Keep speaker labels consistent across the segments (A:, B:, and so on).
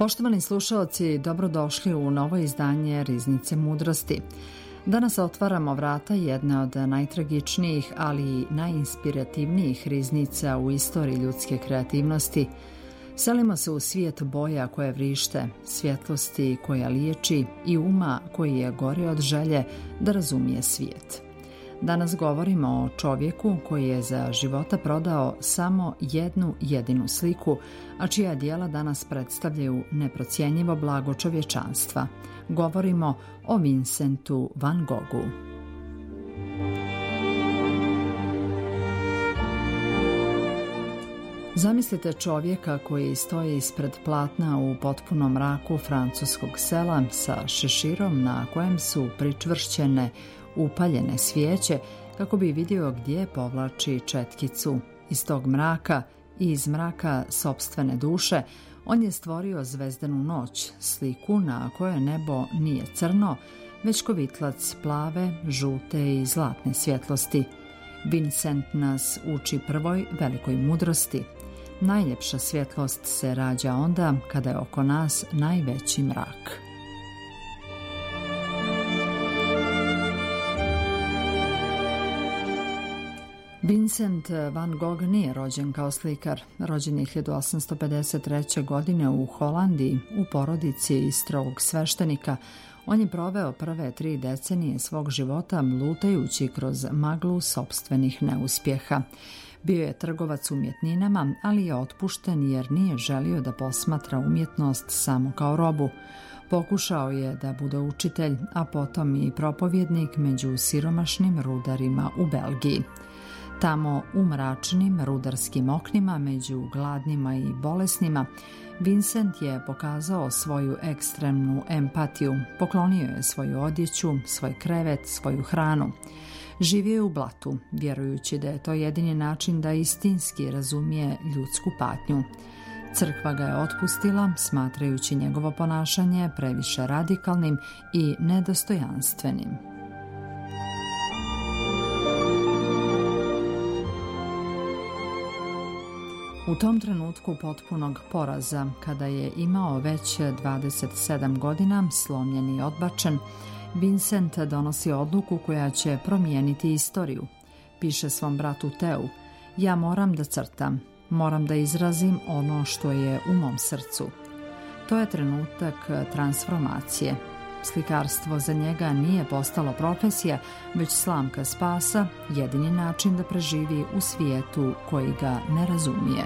A: Poštovani slušaoci, dobrodošli u novo izdanje Riznice mudrosti. Danas otvaramo vrata jedne od najtragičnijih, ali i najinspirativnijih riznica u istoriji ljudske kreativnosti. Selimo se u svijet boja koje vrište, svjetlosti koja liječi i uma koji je gori od želje da razumije svijet. Danas govorimo o čovjeku koji je za života prodao samo jednu jedinu sliku, a čija djela danas predstavljaju neprocjenjivo blago čovječanstva. Govorimo o Vincentu van Goghu. Zamislite čovjeka koji stoji ispred platna u potpunom mraku francuskog sela sa šeširom na kojem su pričvršćene upaljene svijeće kako bi vidio gdje povlači četkicu. Iz tog mraka i iz mraka sopstvene duše on je stvorio zvezdanu noć, sliku na kojoj nebo nije crno, već kovitlac plave, žute i zlatne svjetlosti. Vincent nas uči prvoj velikoj mudrosti. Najljepša svjetlost se rađa onda kada je oko nas najveći mrak. Vincent van Gogh nije rođen kao slikar. Rođen je 1853. godine u Holandiji u porodici Istrovog sveštenika. On je proveo prve 3 decenije svog života lutajući kroz maglu sopstvenih neuspjeha. Bio je trgovac umjetninama, ali je otpušten jer nije želio da posmatra umjetnost samo kao robu. Pokušao je da bude učitelj, a potom i propovjednik među siromašnim rudarima u Belgiji. Tamo u mračnim rudarskim oknima među gladnima i bolesnima Vincent je pokazao svoju ekstremnu empatiju, poklonio je svoju odjeću, svoj krevet, svoju hranu. Živio je u blatu, vjerujući da je to jedini način da istinski razumije ljudsku patnju. Crkva ga je otpustila, smatrajući njegovo ponašanje previše radikalnim i nedostojanstvenim. U tom trenutku potpunog poraza, kada je imao već 27 godina, slomljen i odbačen, Vincent donosi odluku koja će promijeniti istoriju. Piše svom bratu Teu: ja moram da crtam, moram da izrazim ono što je u mom srcu. To je trenutak transformacije. Slikarstvo za njega nije postalo profesija, već slamka spasa, jedini način da preživi u svijetu koji ga ne razumije.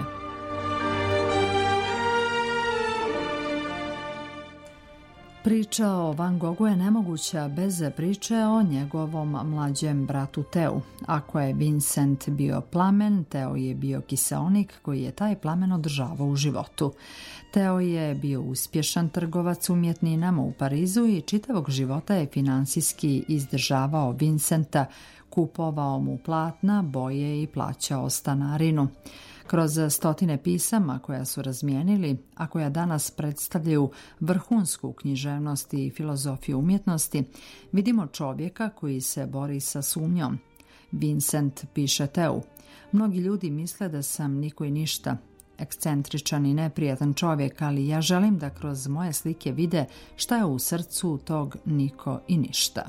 A: Priča o Van Goghu je nemoguća bez priče o njegovom mlađem bratu Teu. Ako je Vincent bio plamen, Teo je bio kiseonik koji je taj plamen održavao u životu. Teo je bio uspješan trgovac umjetninama u Parizu i čitavog života je finansijski izdržavao Vincenta, kupovao mu platna, boje i plaćao stanarinu. Kroz stotine pisama koja su razmijenili, a koja danas predstavljaju vrhunsku književnost i filozofiju umjetnosti, vidimo čovjeka koji se bori sa sumnjom. Vincent piše Teu: mnogi ljudi misle da sam niko i ništa, ekscentričan i neprijatan čovjek, ali ja želim da kroz moje slike vide šta je u srcu tog niko i ništa.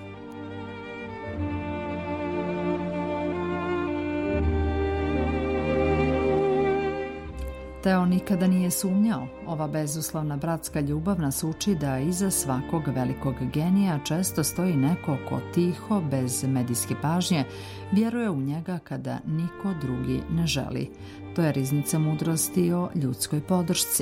A: Teo nikada nije sumnjao. Ova bezuslovna bratska ljubav nas uči da iza svakog velikog genija često stoji neko ko tiho, bez medijske pažnje, vjeruje u njega kada niko drugi ne želi. To je riznica mudrosti o ljudskoj podršci.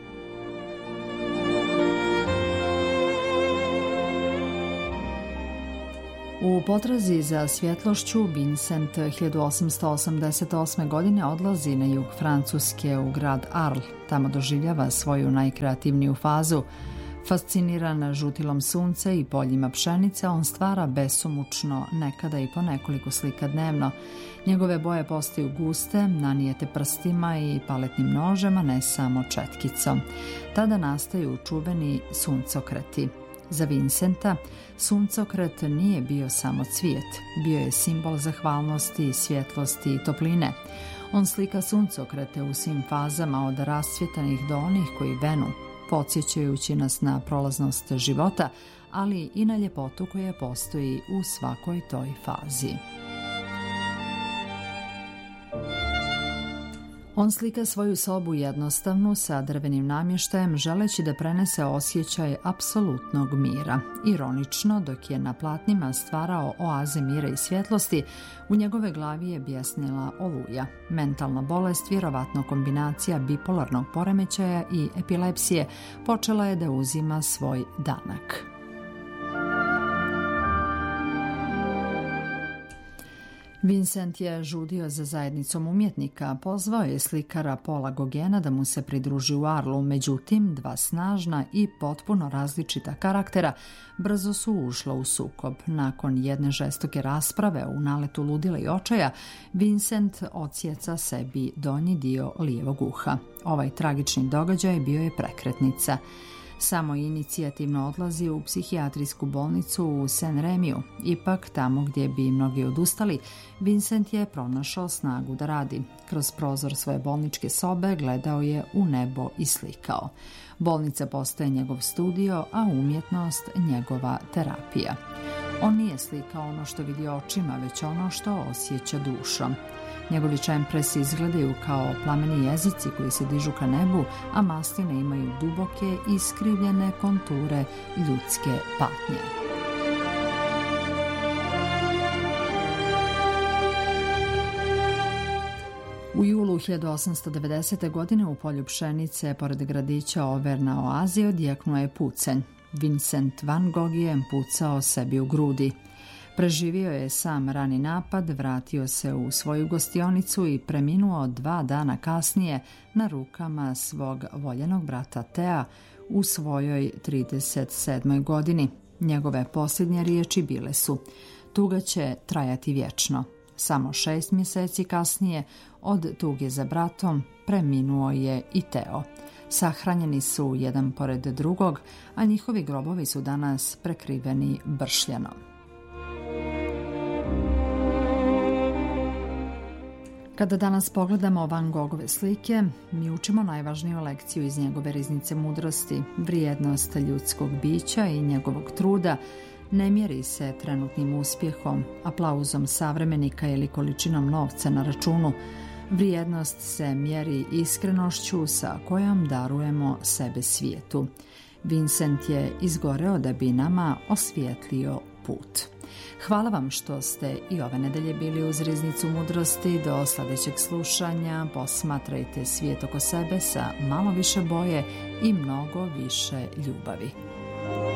A: U potrazi za svjetlošću Vincent 1888. godine odlazi na jug Francuske u grad Arles. Tamo doživljava svoju najkreativniju fazu. Fasciniran žutilom sunca i poljima pšenice, on stvara besomučno, nekada i po nekoliko slika dnevno. Njegove boje postaju guste, nanijete prstima i paletnim nožem, a ne samo četkicom. Tada nastaju čuveni suncokreti. Za Vincenta suncokret nije bio samo cvijet, bio je simbol zahvalnosti, svjetlosti i topline. On slika suncokrete u svim fazama, od rasvjetanih do onih koji venu. podsjećajući nas na prolaznost života, ali i na ljepotu koja postoji u svakoj toj fazi. On slika svoju sobu jednostavnu sa drvenim namještajem, želeći da prenese osjećaj apsolutnog mira. Ironično, dok je na platnima stvarao oaze mira i svjetlosti, u njegove glavi je bjesnila oluja. Mentalna bolest, vjerovatno kombinacija bipolarnog poremećaja i epilepsije, počela je da uzima svoj danak. Vincent je žudio za zajednicom umjetnika, pozvao je slikara Paula Gauguina da mu se pridruži u Arlu, međutim, dva snažna i potpuno različita karaktera brzo su ušla u sukob. Nakon jedne žestoke rasprave u naletu ludila i očaja, Vincent odsjeca sebi donji dio lijevog uha. Ovaj tragični događaj bio je prekretnica. Samo inicijativno odlazi u psihijatrijsku bolnicu u Saint-Rémiju. Ipak, tamo gdje bi mnogi odustali, Vincent je pronašao snagu da radi. Kroz prozor svoje bolničke sobe gledao je u nebo i slikao. Bolnica postaje njegov studio, a umjetnost njegova terapija. On nije slikao ono što vidi očima, već ono što osjeća dušom. Njegovi čempresi izgledaju kao plameni jezici koji se dižu ka nebu, a masline imaju duboke, iskrivljene konture ljudske patnje. U julu 1890. godine u polju pšenice pored gradića Overna oazi odjeknuo je pucanj. Vincent van Gogh je pucao sebi u grudi. Preživio je sam rani napad, vratio se u svoju gostionicu i preminuo 2 dana kasnije na rukama svog voljenog brata Tea u svojoj 37. godini. Njegove posljednje riječi bile su: "Tuga će trajati vječno." Samo 6 mjeseci kasnije od tuge za bratom preminuo je i Teo. Sahranjeni su jedan pored drugog, a njihovi grobovi su danas prekriveni bršljanom. Kada danas pogledamo Van Goghove slike, mi učimo najvažniju lekciju iz njegove riznice mudrosti. Vrijednost ljudskog bića i njegovog truda ne mjeri se trenutnim uspjehom, aplauzom savremenika ili količinom novca na računu. Vrijednost se mjeri iskrenošću sa kojom darujemo sebe svijetu. Vincent je izgoreo da bi nama osvijetlio put. Hvala vam što ste i ove nedelje bili uz Riznicu mudrosti. Do sljedećeg slušanja posmatrajte svijet oko sebe sa malo više boje i mnogo više ljubavi.